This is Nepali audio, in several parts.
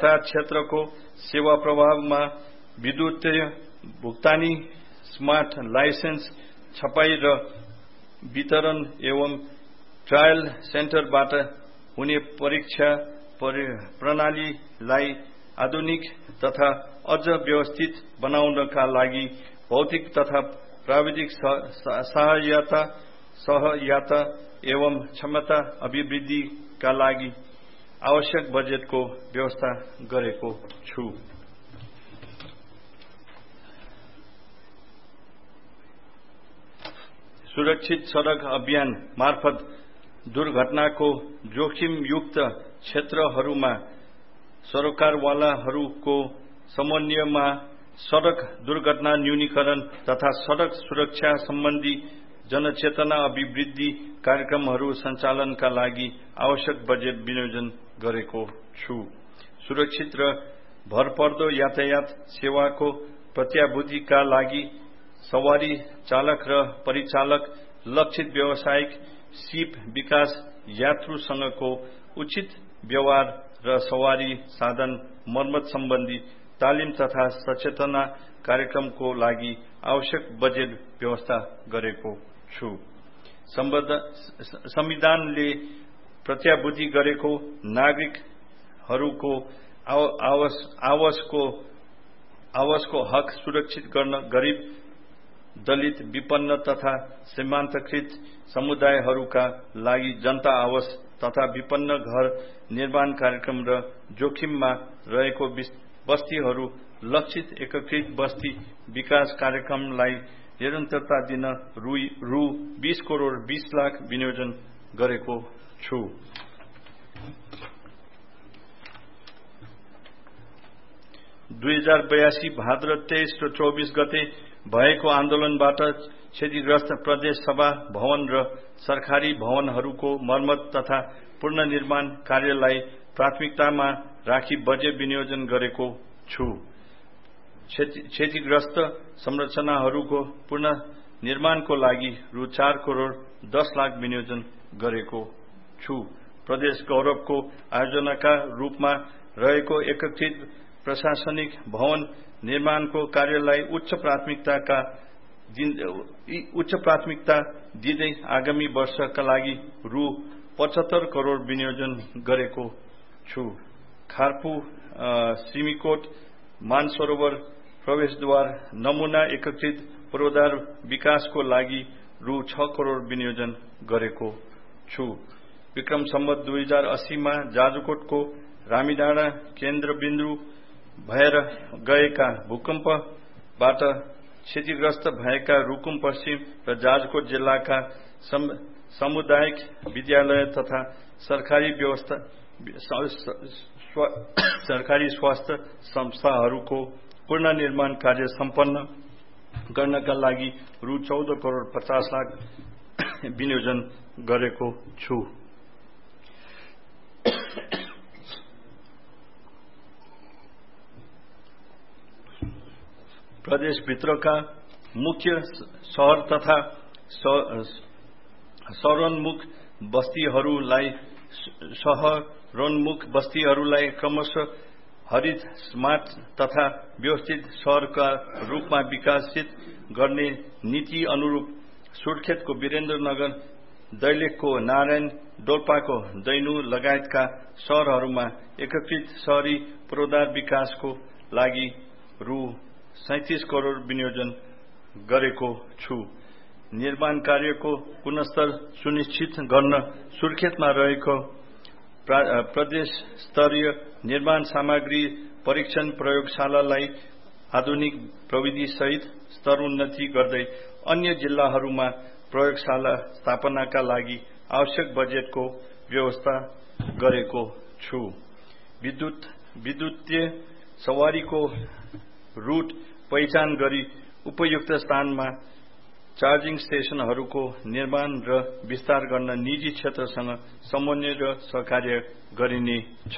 यातायात क्षेत्रको सेवा प्रभावमा विद्युतीय भुक्तानी, स्मार्ट लाइसेन्स छपाई र वितरण एवं ट्रायल सेन्टरबाट हुने परीक्षा प्रणालीलाई आधुनिक तथा अझ व्यवस्थित बनाउनका लागि भौतिक तथा प्राविधिक सहायता एवं क्षमता अभिवृद्धिका लागि आवश्यक बजेटको व्यवस्था गरेको छु। सुरक्षित सड़क अभियान मार्फत दुर्घटनाको जोखिमयुक्त क्षेत्रहरूमा सरोकारवालाहरूको समन्वयमा सड़क दुर्घटना न्यूनीकरण तथा सड़क सुरक्षा सम्बन्धी जनचेतना अभिवृद्धि कार्यक्रमहरू सञ्चालनका लागि आवश्यक बजेट विनियोजन गरेको छु। सुरक्षित र भरपर्दो यातायात सेवाको प्रत्याभूतिका लागि सवारी चालक र परिचालक, लक्षित व्यावसायिक सिप विकास, यात्रुसँगको उचित व्यवहार र सवारी साधन मर्मत सम्बन्धी तालिम तथा सचेतना कार्यक्रमको लागि आवश्यक बजेट व्यवस्था गरेको छु। संविधानले प्रत्याभूति गरेको नागरिकहरूको आवासको हक सुरक्षित गर्न गरिब, दलित, विपन्न तथा सीमान्तकृत समुदायहरूका लागि जनता आवास तथा विपन्न घर निर्माण कार्यक्रम र जोखिममा रहेको बस्तीहरू लक्षित एकीकृत बस्ती विकास कार्यक्रमलाई निरन्तरता दिन रु 20 करोड़ 20 लाख विनियोजन गरेको छु। भाद्र 23 र 24 गते भएको आन्दोलनबाट क्षतिग्रस्त प्रदेश सभा भवन र सरकारी भवनहरूको मर्मत तथा पुनर्निर्माण कार्यलाई प्राथमिकतामा राखी बजेट विनियोजन गरेको छु। क्षतिग्रस्त संरचनाहरूको पुनर्निर्माणको लागि रु 4 करोड़ 10 लाख विनियोजन गरेको छु। प्रदेश गौरवको आयोजनाका रूपमा रहेको एकीकृत प्रशासनिक भवन निर्माणको कार्यलाई उच्च प्राथमिकता दिँदै आगामी वर्षका लागि रु 75 करोड़ विनियोजन गरेको छु। खारपु सिमीकोट मानसरोवर प्रवेशद्वार नमूना एकीकृत पूर्वाधार विकासको लागि रु 6 करोड़ विनियोजन गरेको छु। विक्रम सम्वत 2080 मा जाजरकोटको रामीडाँडा केन्द्रबिन्दु भएर गएका भूकम्पबाट क्षतिग्रस्त भएका रुकुम पश्चिम र जाजरकोट जिल्लाका सामुदायिक विद्यालय तथा सरकारी स्वास्थ्य संस्थाहरूको पुनर्निर्माण कार्य सम्पन्न गर्नका लागि रु 14 करोड़ 50 लाख विनियोजन गरेको छु। प्रदेशभित्रका मुख्य शहर तथा शहरोन्मुख बस्तीहरूलाई क्रमशः हरित, स्मार्ट तथा व्यवस्थित शहरका रूपमा विकसित गर्ने नीति अनुरूप सुर्खेतको वीरेन्द्रनगर, दैलेखको नारायण, डोल्पाको दैनु लगायतका शहरहरूमा एकीकृत शहरी पूर्वाधार विकासको लागि रु 37 करोड़ विनियोजन गरेको छु। निर्माण कार्यको गुणस्तर सुनिश्चित गर्न सुर्खेतमा रहेको प्रदेश स्तरीय निर्माण सामग्री परीक्षण प्रयोगशालालाई आधुनिक प्रविधि सहित स्तरोन्नति गर्दै अन्य जिल्लाहरूमा प्रयोगशाला स्थापनाका लागि आवश्यक बजेटको व्यवस्था गरेको छु। विद्युतीय सवारीको रूट पहिचान गरी उपयुक्त स्थानमा चार्जिङ स्टेशनहरूको निर्माण र विस्तार गर्न निजी क्षेत्रसँग समन्वय र सहकार्य गरिने छ।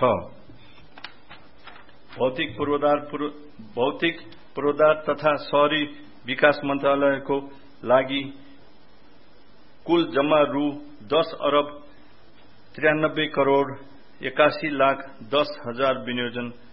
भौतिक पूर्वाधार तथा शहरी विकास मन्त्रालयको लागि कुल जम्मा रु 10 अरब 93 करोड़ 81 लाख 10 हजार विनियोजन